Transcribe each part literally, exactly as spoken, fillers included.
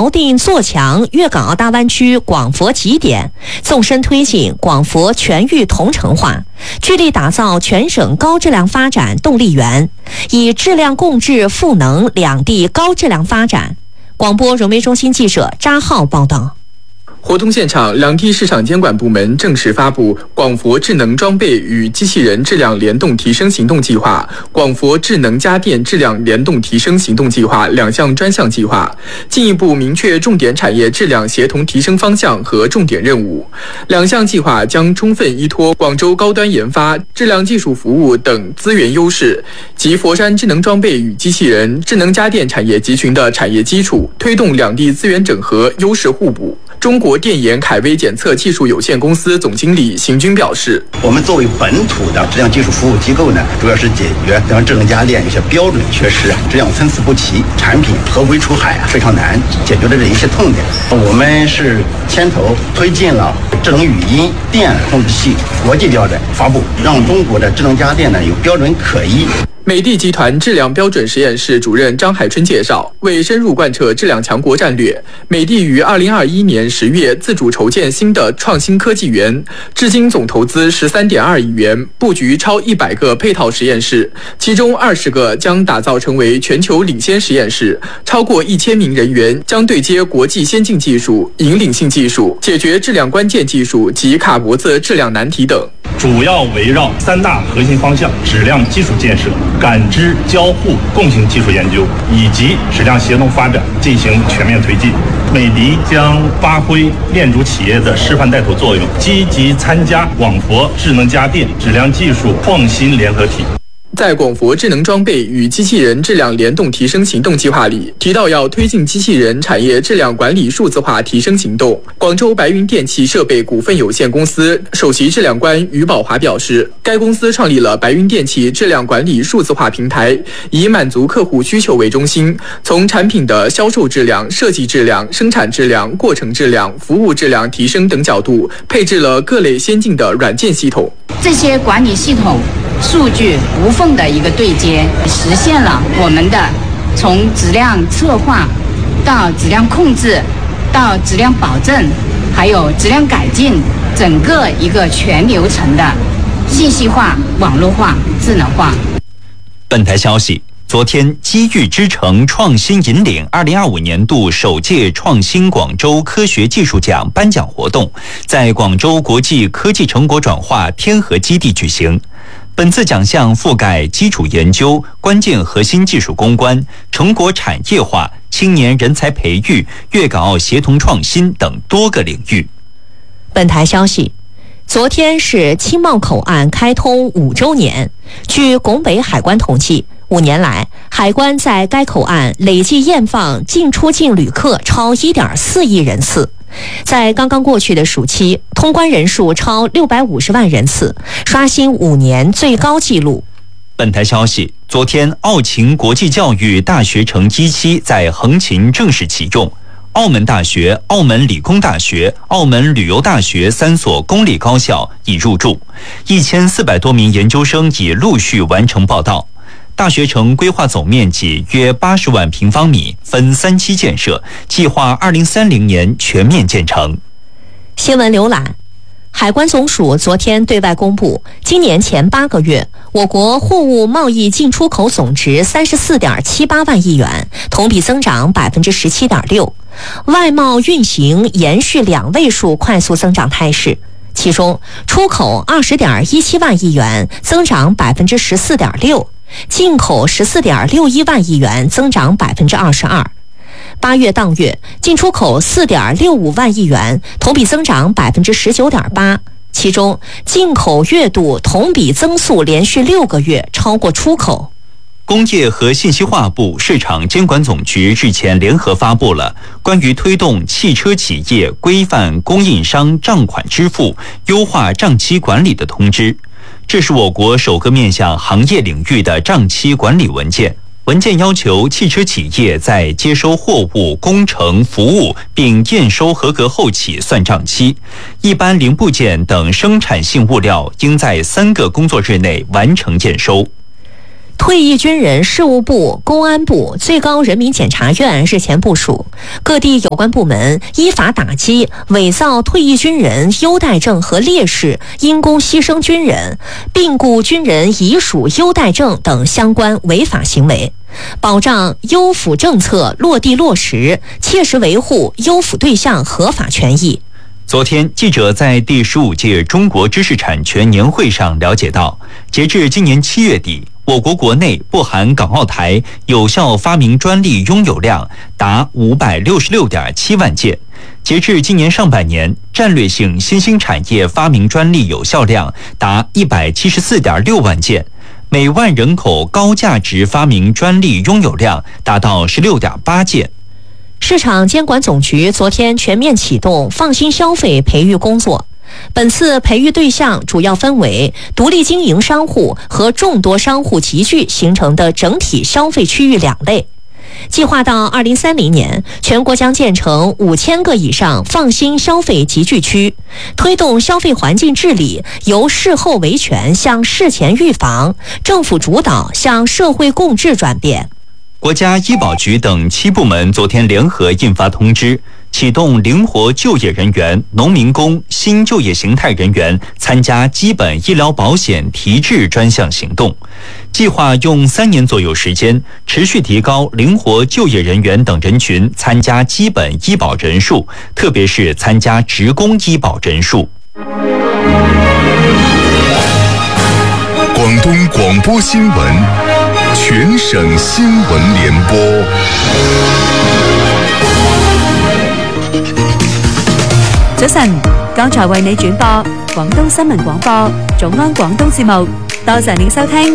锚定做强粤港澳大湾区广佛集点，纵深推进广佛全域同城化，致力打造全省高质量发展动力源，以质量共治赋能两地高质量发展。广播融媒中心记者扎浩报道。 活动现场，两地市场监管部门正式发布广佛智能装备与机器人质量联动提升行动计划、广佛智能家电质量联动提升行动计划两项专项计划，进一步明确重点产业质量协同提升方向和重点任务。两项计划将充分依托广州高端研发、质量技术服务等资源优势及佛山智能装备与机器人、智能家电产业集群的产业基础，推动两地资源整合、优势互补。中国电研凯威检测技术有限公司总经理邢军表示， 我们作为本土的质量技术服务机构呢，主要是解决像智能家电有些标准缺失、质量参差不齐、产品合规出海啊非常难解决的这一些痛点。我们是牵头推进了智能语音电控制器国际标准发布，让中国的智能家电呢有标准可依。 美的集团质量标准实验室主任张海春介绍，为深入贯彻质量强国战略，美的于二零二一年十月自主筹建新的创新科技园，至今总投资十三点二亿元，布局超一百个配套实验室，其中二十个将打造成为全球领先实验室，超过一千名人员将对接国际先进技术、引领性技术，解决质量关键技术及卡脖子质量难题等。 主要围绕三大核心方向：质量基础建设、感知交互共性技术研究以及质量协同发展进行全面推进。美的将发挥链主企业的示范带头作用，积极参加广佛智能家电质量技术创新联合体。 在广佛智能装备与机器人质量联动提升行动计划里，提到要推进机器人产业质量管理数字化提升行动。广州白云电气设备股份有限公司首席质量官于宝华表示，该公司创立了白云电气质量管理数字化平台，以满足客户需求为中心，从产品的销售质量、设计质量、生产质量、过程质量、服务质量提升等角度，配置了各类先进的软件系统。 这些管理系统数据无缝的一个对接，实现了我们的从质量策划到质量控制到质量保证还有质量改进整个一个全流程的信息化、网络化、智能化。 本台消息，昨天，机遇之城创新引领二零二五年度首届创新广州科学技术奖颁奖活动在广州国际科技成果转化天河基地举行。本次奖项覆盖基础研究、关键核心技术攻关、成果产业化、青年人才培育、粤港澳协同创新等多个领域。 本台消息，昨天是青茂口岸开通五周年。据拱北海关统计，五年来，海关在该口岸累计验放进出境旅客超 一点四亿人次。在刚刚过去的暑期，通关人数超六百五十万人次，刷新五年最高纪录。 本台消息，昨天澳勤国际教育大学城一期在横琴正式启用。澳门大学、澳门理工大学、澳门旅游大学三所公立高校已入驻，一千四百多名研究生已陆续完成报到。大学城规划总面积约八十万平方米，分三期建设，计划二零三零年全面建成。 新闻浏览，海关总署昨天对外公布，今年前八个月，我国货物贸易进出口总值三十四点七八万亿元，同比增长百分之十七点六，外贸运行延续两位数快速增长态势。其中，出口二十点一七万亿元，增长百分之十四点六。进口十四点六一万亿元，增长百分之二十二。八月当月进出口四点六五万亿元，同比增长百分之十九点八。其中进口月度同比增速连续六个月超过出口。 工业和信息化部市场监管总局日前联合发布了关于推动汽车企业规范供应商账款支付、优化账期管理的通知。这是我国首个面向行业领域的账期管理文件。文件要求汽车企业在接收货物、工程、服务并验收合格后起算账期，一般零部件等生产性物料应在三个工作日内完成验收。 退役军人事务部、公安部、最高人民检察院日前部署，各地有关部门依法打击伪造退役军人优待证和烈士、因公牺牲军人、病故军人遗属优待证等相关违法行为，保障优抚政策落地落实，切实维护优抚对象合法权益。 昨天，记者在第十五届中国知识产权年会上了解到，截至今年七月底，我国国内不含港澳台有效发明专利拥有量达五百六十六点七万件。截至今年上半年，战略性新兴产业发明专利有效量达一百七十四点六万件，每万人口高价值发明专利拥有量达到十六点八件。 市场监管总局昨天全面启动放心消费培育工作。本次培育对象主要分为独立经营商户和众多商户集聚形成的整体消费区域两类。计划到二零三零年，全国将建成五千个以上放心消费集聚区，推动消费环境治理由事后维权向事前预防、政府主导向社会共治转变。 国家医保局等七部门昨天联合印发通知，启动灵活就业人员、农民工、新就业形态人员参加基本医疗保险提质专项行动，计划用三年左右时间，持续提高灵活就业人员等人群参加基本医保人数，特别是参加职工医保人数。 广东广播新闻，全省新闻联播。 早晨，剛才為你轉播廣東新聞廣播早安廣東節目，多謝你收聽。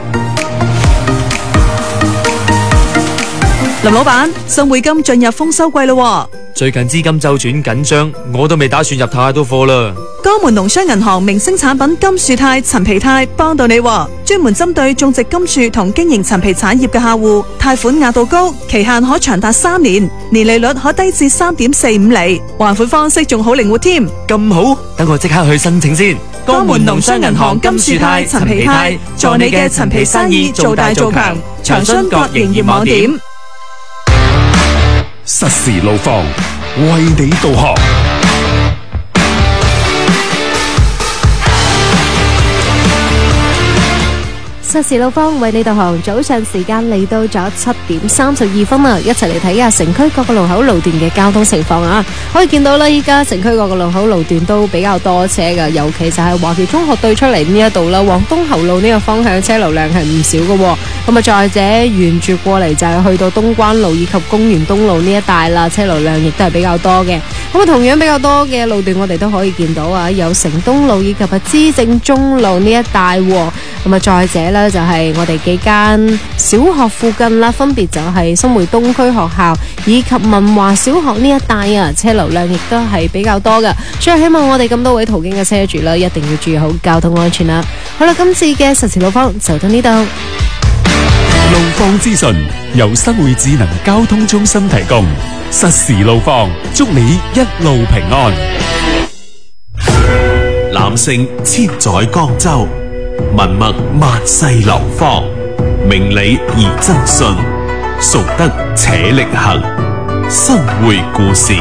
林老闆，新匯金進入豐收季咯， 最近資金周轉緊張，我都未打算入太多貨啦。 江門農商銀行明星產品金樹泰、陳皮泰幫到你，專門針對種植金樹同經營陳皮產業嘅客戶，貸款額度高，期限可長達三年，年利率可低至三點四五厘，還款方式仲好靈活添。 咁好，等我即刻去申請先。 江門農商銀行金樹泰、陳皮泰，助你嘅陳皮生意做大做強。詳詢各營業網點。 實時路況，為你導航。 實時路況為你導航，早上時間嚟到咗七點三十二分啦，一齊嚟睇下城區各個路口路段嘅交通情況啊！可以見到啦，依家城區各個路口路段都比較多車㗎，尤其就係華僑中學對出嚟呢一度啦，往東後路呢個方向車流量係唔少嘅。咁啊，再者沿住過嚟就係去到東關路以及公園東路呢一帶啦，車流量亦都係比較多嘅。咁啊，同樣比較多嘅路段我哋都可以見到啊，有城東路以及啊資政中路呢一帶。咁啊，再者咧就係我哋幾間小學附近啦，分別就係新會東區學校以及文華小學呢一帶啊，車流量亦都係比較多嘅。所以希望我哋咁多位途經嘅車主啦，一定要注意好交通安全啦。好啦，今次嘅實時路況就到呢度。 路況資訊由新會智能交通中心提供，實時路況，祝你一路平安。 男性千載江州，文墨萬世流芳，明理而爭信，崇德且力行。新會故事，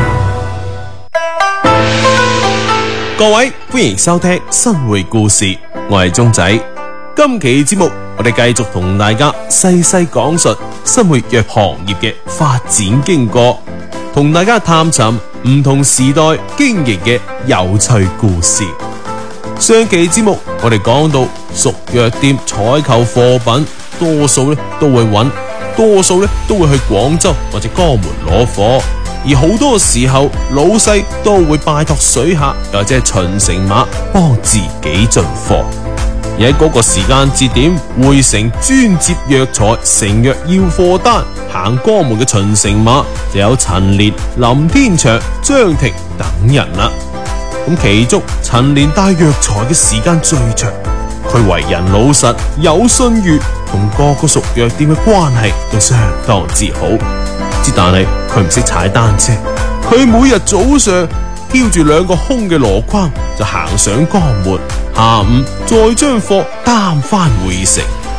各位歡迎收聽新會故事，我係鐘仔。今期節目我哋繼續同大家細細講述新會藥行業嘅發展經過，同大家探尋唔同時代經營嘅有趣故事。上期節目我哋講到屬藥店採購貨品，多數咧都會揾，多數咧都會去廣州或者江門攞貨，而好多時候老細都會拜託水客或者係巡城馬幫自己進貨。而喺嗰個時間節點，匯成專接藥材成藥要貨單行江門嘅巡城馬就有陳年、林天祥、張庭等人啦。咁其中陳年帶藥材嘅時間最長，佢為人老實有信譽，同各個屬藥店嘅關係都相當之好。之但係佢唔識踩單車，佢每日早上挑住兩個空嘅籮筐就行上江門，下午再將貨擔翻回城。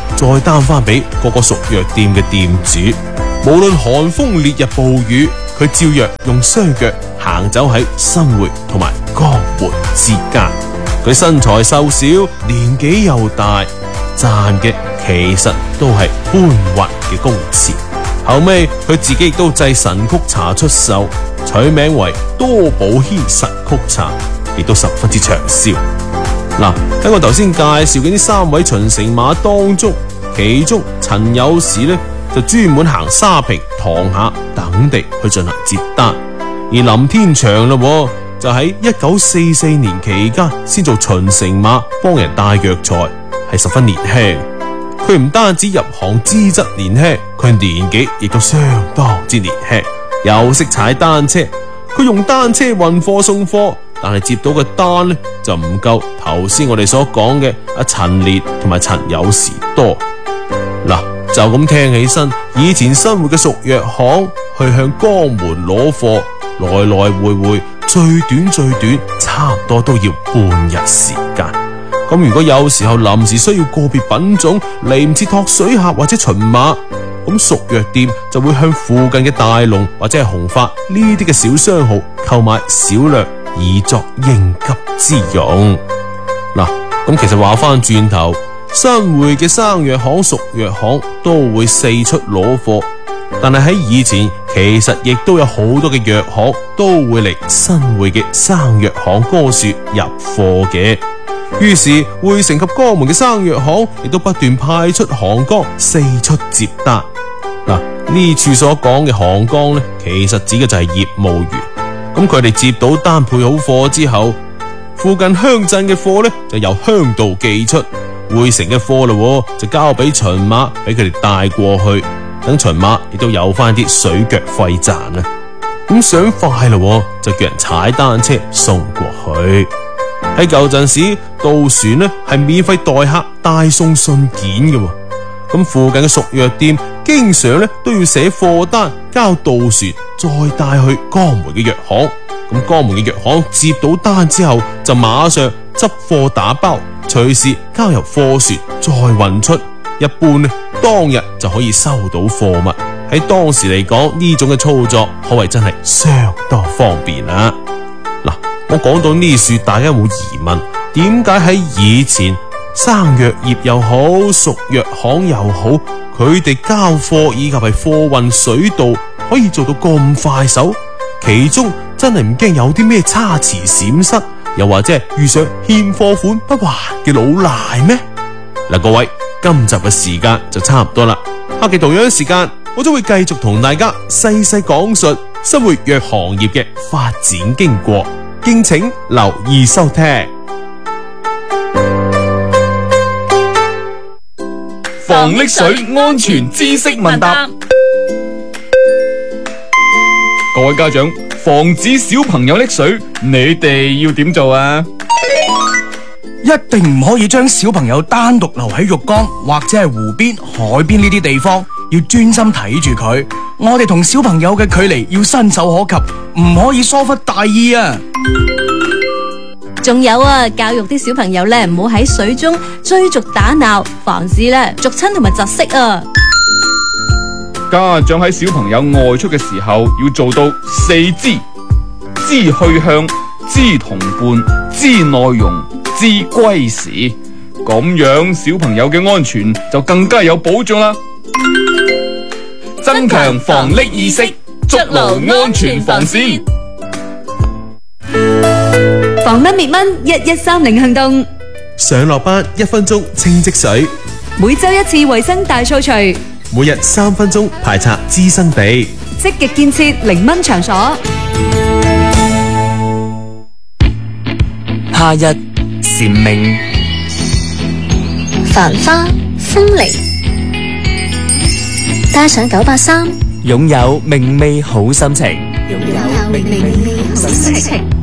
再擔翻俾各個熟藥店嘅店主。無論寒風烈日暴雨，佢照樣用雙腳行走喺新會同埋江門之間。佢身材瘦小，年紀又大，賺嘅其實都係搬運嘅工錢。後尾佢自己亦都製神曲茶出售，取名為多寶軒神曲茶，亦都十分之暢銷。嗱，喺我頭先介紹嘅呢三位巡城馬當中，其中陳有時呢就專門行沙坪、塘下等地去進行接單，而林天祥啦，就喺一九四四年期間先做巡城馬，幫人帶藥材，係十分年輕。佢唔單止入行資質年輕，佢年紀亦都相當之年輕，又識踩單車。佢用單車運貨送貨，但係接到嘅單呢就唔夠頭先我哋所講嘅阿陳烈同埋陳有時多。嗱，就咁聽起身，以前生活嘅熟藥行去向江門攞貨，來來回回最短最短差唔多都要半日時間。咁如果有時候臨時需要個別品種嚟唔切托水客或者巡馬，咁熟藥店就會向附近嘅大龍或者係紅發呢啲嘅小商號購買少量以作應急之用。嗱，咁其實話翻轉頭，新會嘅生藥行、熟藥行都會四出攞貨，但係喺以前其實亦都有好多嘅藥行都會嚟新會嘅生藥行嗰處入貨嘅。於是匯城及江門嘅生藥行亦都不斷派出行崗四出接單。嗱，呢處所講嘅行崗呢，其實指嘅就係業務員。咁佢哋接到單配好貨之後，附近鄉鎮嘅貨呢就由鄉道寄出，匯城嘅貨啦就交俾巡馬，俾佢哋帶過去，等巡馬亦都有翻啲水腳費賺啊。咁想快啦，就叫人踩單車送過去。喺舊陣時，渡船呢係免費代客帶送信件嘅，咁附近嘅熟藥店經常呢都要寫貨單交渡船，再帶去江門嘅藥行。咁江門嘅藥行接到單之後，就馬上執貨打包，隨時交由貨船再運出。一般呢，當日就可以收到貨物。喺當時嚟講，呢種嘅操作可謂真係相當方便啦。嗱，我講到呢處，大家有冇疑問？點解喺以前生藥業又好，熟藥行又好，佢哋交貨以及係貨運水道可以做到咁快手？其中真係唔驚有啲咩差池閃失，又或者係遇上欠貨款不還嘅老賴咩？嗱，各位，今集嘅時間就差唔多啦，下期同樣時間我將會繼續同大家細細講述生活藥行業嘅發展經過，敬請留意收聽。 防溺水安全知識問答。各位家長，防止小朋友溺水，你哋要點做啊？ 一定唔可以將小朋友單獨留喺浴缸或者係湖邊、海邊呢啲地方，要專心睇住佢。我哋同小朋友嘅距離要伸手可及，唔可以疏忽大意啊！ 仲有啊，教育啲小朋友咧，唔好喺水中追逐打鬧，防止咧逐親同埋窒息啊！ 家長喺小朋友外出嘅時候，要做到四知：知去向、知同伴、知內容、知歸時。咁樣小朋友嘅安全就更加有保障啦！增強防溺意識，築牢安全防線。 防蚊滅蚊一一三零行動， 上落班一分鐘清積水， 每周一次衛生大掃除， 每日三分鐘排查滋生地， 積極建設零蚊場所。 夏日蟬鳴， 繁花風鈴，帶上九八三， 擁有明媚好心情， 擁有明媚好心情。